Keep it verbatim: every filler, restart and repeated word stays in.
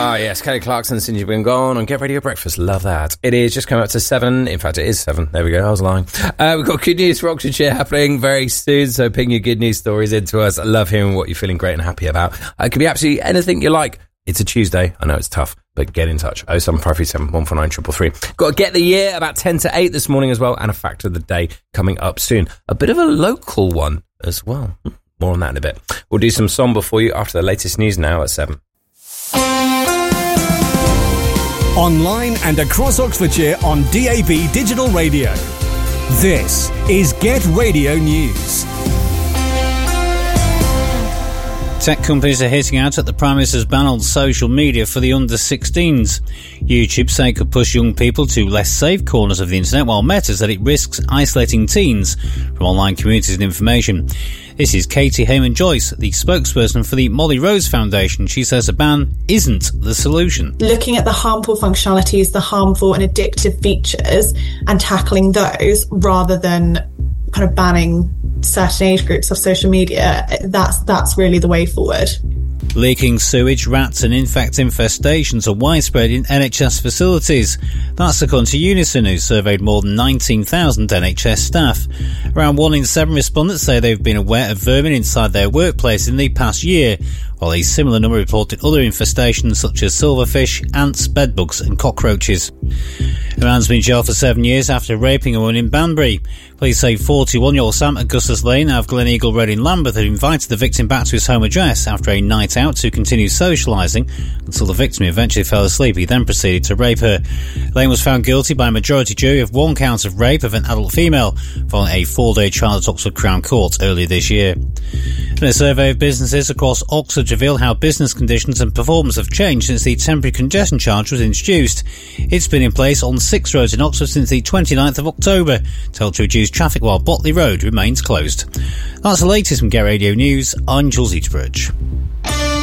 Ah, yes, Kelly Clarkson, since you've been gone on Get Radio Breakfast. Love that. It is just coming up to seven. In fact, it is seven. There we go. I was lying. Uh, we've got good news for Oxfordshire happening very soon, so ping your good news stories into us. I love hearing what you're feeling great and happy about. Uh, it could be absolutely anything you like. It's a Tuesday. I know it's tough, but get in touch. oh seven five three seven one four nine three three three. Got to get the year about ten to eight this morning as well, and a fact of the day coming up soon. A bit of a local one as well. More on that in a bit. We'll do some Somber for you after the latest news now at seven. Online and across Oxfordshire on D A B Digital Radio. This is Get Radio News. Tech companies are hitting out at the Prime Minister's ban on social media for the under sixteens. YouTube say it could push young people to less safe corners of the internet, while Meta said it risks isolating teens from online communities and information. This is Katie Hayman-Joyce, the spokesperson for the Molly Rose Foundation. She says a ban isn't the solution. Looking at the harmful functionalities, the harmful and addictive features, and tackling those rather than kind of banning certain age groups of social media, that's that's really the way forward. Leaking sewage, rats and insect infestations are widespread in N H S facilities. That's according to Unison, who surveyed more than nineteen thousand N H S staff. Around one in seven respondents say they've been aware of vermin inside their workplace in the past year, while a similar number reported other infestations such as silverfish, ants, bedbugs and cockroaches. A man's been jailed for seven years after raping a woman in Banbury. Police say forty-one-year-old Sam Augustus Lane out of Gleneagle Road in Lambeth had invited the victim back to his home address after a night out to continue socialising until the victim eventually fell asleep. He then proceeded to rape her. Lane was found guilty by a majority jury of one count of rape of an adult female following a four-day trial at Oxford Crown Court earlier this year. And a survey of businesses across Oxford revealed how business conditions and performance have changed since the temporary congestion charge was introduced. It's been in place on six roads in Oxford since the twenty-ninth of October, to help to reduce traffic while Botley Road remains closed. That's the latest from Get Radio News. I'm Jules Eatbridge.